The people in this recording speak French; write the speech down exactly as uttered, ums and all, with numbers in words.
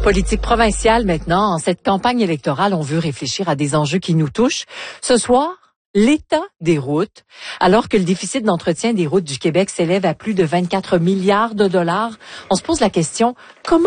Politique provinciale maintenant. En cette campagne électorale, on veut réfléchir à des enjeux qui nous touchent. Ce soir, l'état des routes. Alors que le déficit d'entretien des routes du Québec s'élève à plus de vingt-quatre milliards de dollars, on se pose la question, comment